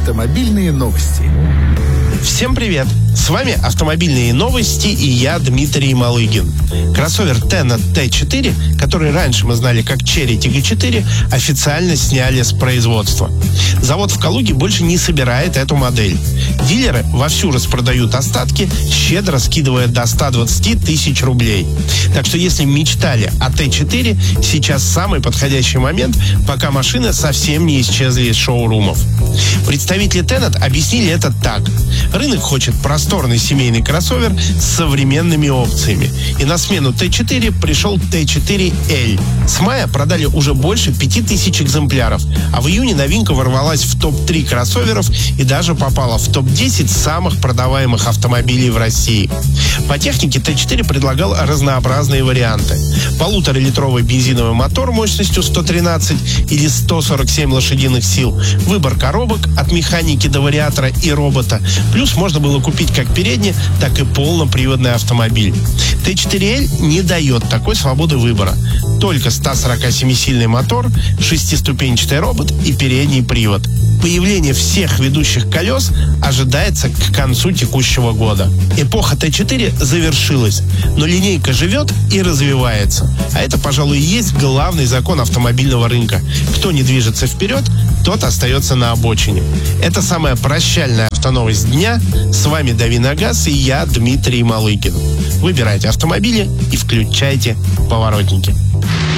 Автомобильные новости. Всем привет! С вами «Автомобильные новости» и я, Дмитрий Малыгин. Кроссовер Tenet T4, который раньше мы знали как Chery Tiggo 4, официально сняли с производства. Завод в Калуге больше не собирает эту модель. Дилеры вовсю распродают остатки, щедро скидывая до 120 тысяч рублей. Так что если мечтали о T4, сейчас самый подходящий момент, пока машины совсем не исчезли из шоурумов. Представители Tenet объяснили это так. Рынок хочет просторный семейный кроссовер с современными опциями. И на смену T4 пришел T4L. С мая продали уже больше 5000 экземпляров, а в июне новинка ворвалась в топ-3 кроссоверов и даже попала в топ-10 самых продаваемых автомобилей в России. По технике T4 предлагал разнообразные варианты. 1,5-литровый бензиновый мотор мощностью 113 или 147 лошадиных сил, выбор коробок от механики до вариатора и робота, плюс можно было купить как передний, так и полноприводный автомобиль. T4L не дает такой свободы выбора. Только 147-сильный мотор, 6-ступенчатый робот и передний привод. Появление всех ведущих колес ожидается к концу текущего года. Эпоха T4 завершилась, но линейка живет и развивается. А это, пожалуй, и есть главный закон автомобильного рынка. Кто не движется вперед, тот остается на обочине. Это самая прощальная автоновость дня. С вами Дави на газ и я, Дмитрий Малыгин. Выбирайте автомобили и включайте поворотники.